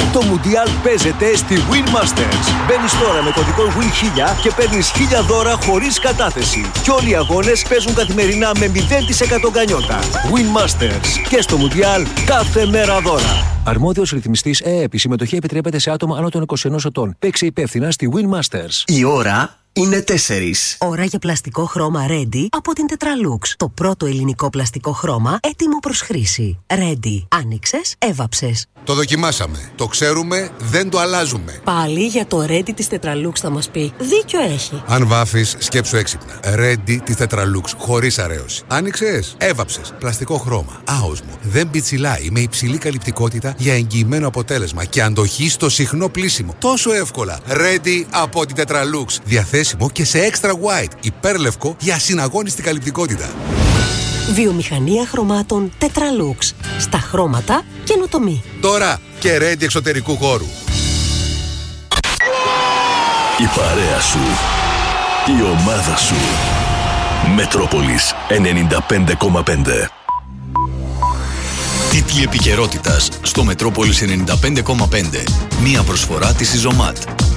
Το Μουντιάλ παίζεται στη Win Masters. Μπαίνεις τώρα με κωδικό WIN1000 και παίρνεις 1000 δώρα χωρίς κατάθεση. Και όλοι οι αγώνες παίζουν καθημερινά με 0% γκανιότα. Win Masters. Και στο Μουντιάλ κάθε μέρα δώρα. Αρμόδιος ρυθμιστής ΕΕΠ. Η συμμετοχή επιτρέπεται σε άτομα άνω των 21 ετών. Παίξε υπεύθυνα στη Win Masters. Η ώρα είναι 4. Ώρα για πλαστικό χρώμα Ready από την Tetralux. Το πρώτο ελληνικό πλαστικό χρώμα έτοιμο προς χρήση. Ready. Άνοιξες, έβαψες. Το δοκιμάσαμε. Το ξέρουμε, δεν το αλλάζουμε. Πάλι για το Ready της Tetralux θα μας πει. Δίκιο έχει. Αν βάφεις, σκέψου έξυπνα. Ready της Tetralux, χωρίς αρέωση. Άνοιξες, έβαψες. Πλαστικό χρώμα. Άοσμο. Δεν πιτσιλάει. Με υψηλή καλυπτικότητα για εγγυημένο αποτέλεσμα και αντοχή στο συχνό πλύσιμο. Τόσο εύκολα. Ready από την Tetralux. Διαθέσιμο και σε extra white. Υπέρλευκο για ασυναγώνιστη καλυπτικότητα. Βιομηχανία χρωμάτων Tetralux. Στα χρώματα καινοτομή. Τώρα και Ready εξωτερικού χώρου. Η παρέα σου. Η ομάδα σου. Μετρόπολης 95,5. Τίτλοι επικαιρότητας στο Μετρόπολης 95,5. Μία προσφορά της Ιζωμάτ.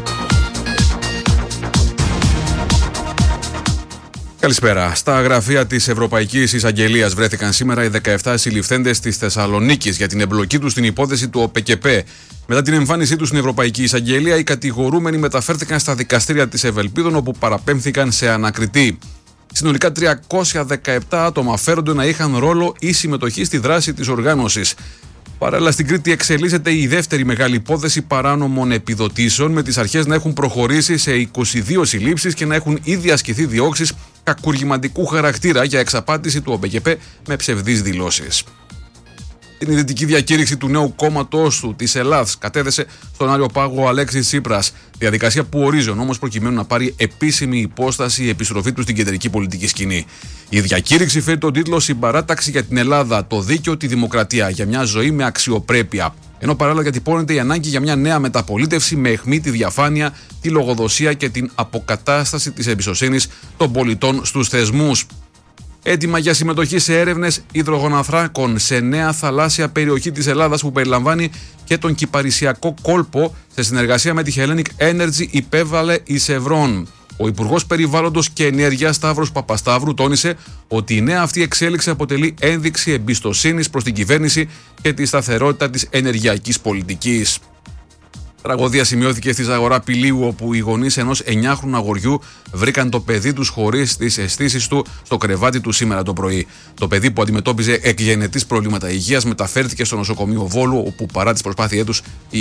Καλησπέρα. Στα γραφεία της Ευρωπαϊκής Εισαγγελίας βρέθηκαν σήμερα οι 17 συλληφθέντες της Θεσσαλονίκης για την εμπλοκή τους στην υπόθεση του ΟΠΕΚΕΠΕ. Μετά την εμφάνισή τους στην Ευρωπαϊκή Εισαγγελία, οι κατηγορούμενοι μεταφέρθηκαν στα δικαστήρια της Ευελπίδων, όπου παραπέμφθηκαν σε ανακριτή. Συνολικά 317 άτομα φέρονται να είχαν ρόλο ή συμμετοχή στη δράση της οργάνωσης. Παράλληλα, στην Κρήτη εξελίσσεται η δεύτερη μεγάλη υπόθεση παράνομων επιδοτήσεων, με τις αρχές να έχουν προχωρήσει σε 22 συλλήψεις και να έχουν ήδη ασκηθεί διώξεις κακουργηματικού χαρακτήρα για εξαπάτηση του ΟΠΕΚΕΠΕ με ψευδείς δηλώσεις. Την ιδρυτική διακήρυξη του νέου κόμματος του της Ελλάδας κατέθεσε στον Άριο Πάγο ο Αλέξης Τσίπρας. Διαδικασία που ορίζει ο νόμος προκειμένου να πάρει επίσημη υπόσταση η επιστροφή του στην κεντρική πολιτική σκηνή. Η διακήρυξη φέρει τον τίτλο «Συμπαράταξη για την Ελλάδα, το δίκαιο, τη δημοκρατία, για μια ζωή με αξιοπρέπεια». Ενώ παράλληλα διατυπώνεται η ανάγκη για μια νέα μεταπολίτευση με αιχμή τη διαφάνεια, τη λογοδοσία και την αποκατάσταση της εμπιστοσύνης των πολιτών στους θεσμούς. Έτοιμα για συμμετοχή σε έρευνες υδρογοναθράκων σε νέα θαλάσσια περιοχή της Ελλάδας που περιλαμβάνει και τον κυπαρισιακό κόλπο, σε συνεργασία με τη Hellenic Energy, υπέβαλε η Chevron. Ο Υπουργός Περιβάλλοντος και Ενέργειας Σταύρος Παπασταύρου τόνισε ότι η νέα αυτή εξέλιξη αποτελεί ένδειξη εμπιστοσύνης προς την κυβέρνηση και τη σταθερότητα της ενεργειακής πολιτικής. Τραγωδία σημειώθηκε στη Ζαγορά Πηλίου, όπου οι γονείς ενός 9χρονου αγοριού βρήκαν το παιδί τους χωρίς τις αισθήσεις του στο κρεβάτι του σήμερα το πρωί. Το παιδί, που αντιμετώπιζε εκγενετής προβλήματα υγείας, μεταφέρθηκε στο νοσοκομείο Βόλου, όπου παρά τις προσπάθειές τους